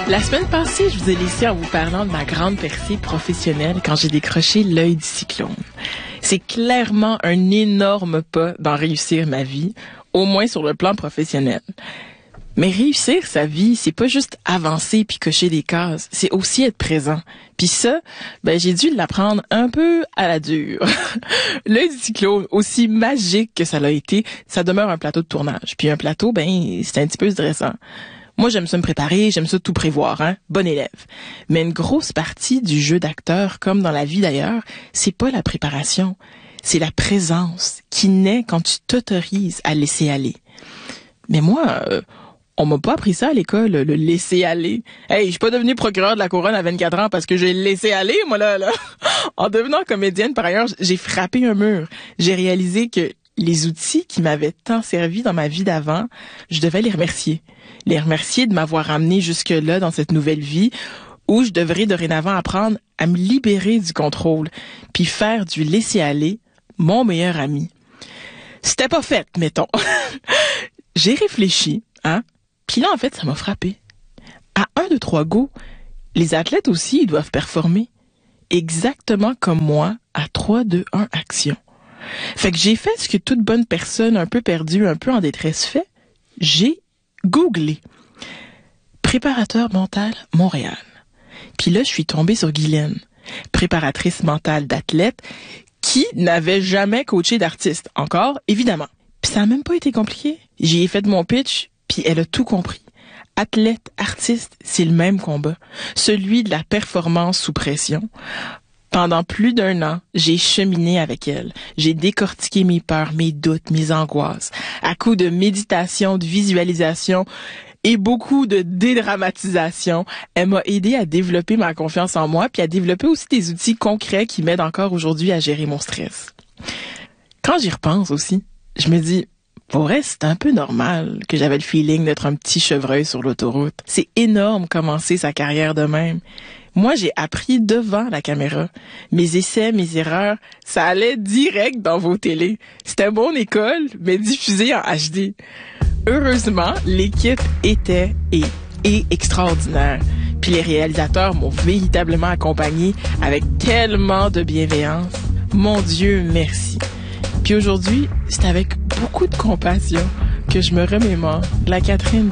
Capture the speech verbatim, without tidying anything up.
La semaine passée, je vous ai laissé en vous parlant de ma grande percée professionnelle quand j'ai décroché l'œil du cyclone. C'est clairement un énorme pas dans réussir ma vie, au moins sur le plan professionnel. Mais réussir sa vie, c'est pas juste avancer puis cocher des cases, c'est aussi être présent. Puis ça, ben j'ai dû l'apprendre un peu à la dure. L'œil du cyclone, aussi magique que ça l'a été, ça demeure un plateau de tournage. Puis un plateau, ben c'est un petit peu stressant. Moi, j'aime ça me préparer, j'aime ça tout prévoir, hein, bon élève. Mais une grosse partie du jeu d'acteur, comme dans la vie d'ailleurs, c'est pas la préparation, c'est la présence qui naît quand tu t'autorises à laisser aller. Mais moi, euh, on m'a pas appris ça à l'école, le laisser aller. Hey, je suis pas devenue procureur de la couronne à vingt-quatre ans parce que j'ai laissé aller, moi là, là. En devenant comédienne, par ailleurs, j'ai frappé un mur. J'ai réalisé que les outils qui m'avaient tant servi dans ma vie d'avant, je devais les remercier. Les remercier de m'avoir amené jusque-là dans cette nouvelle vie où je devrais dorénavant apprendre à me libérer du contrôle puis faire du laisser-aller mon meilleur ami. C'était pas fait, mettons. J'ai réfléchi, hein, puis là, en fait, ça m'a frappé. À un, deux, trois, go, les athlètes aussi, ils doivent performer. Exactement comme moi, à trois, deux, un, action. Fait que j'ai fait ce que toute bonne personne un peu perdue, un peu en détresse fait. J'ai googlé. Préparateur mental Montréal. Puis là, je suis tombée sur Guylaine, préparatrice mentale d'athlète qui n'avait jamais coaché d'artiste. Encore, évidemment. Puis ça n'a même pas été compliqué. J'y ai fait mon pitch, puis elle a tout compris. Athlète, artiste, c'est le même combat. Celui de la performance sous pression. Pendant plus d'un an, j'ai cheminé avec elle. J'ai décortiqué mes peurs, mes doutes, mes angoisses. À coups de méditation, de visualisation et beaucoup de dédramatisation, elle m'a aidé à développer ma confiance en moi puis à développer aussi des outils concrets qui m'aident encore aujourd'hui à gérer mon stress. Quand j'y repense aussi, je me dis, pour vrai, c'est un peu normal que j'avais le feeling d'être un petit chevreuil sur l'autoroute. C'est énorme commencer sa carrière de même. Moi, j'ai appris devant la caméra. Mes essais, mes erreurs, ça allait direct dans vos télés. C'était mon école, mais diffusé en H D. Heureusement, l'équipe était et est extraordinaire. Puis les réalisateurs m'ont véritablement accompagné avec tellement de bienveillance. Mon Dieu, merci. Puis aujourd'hui, c'est avec beaucoup de compassion que je me remémore la Catherine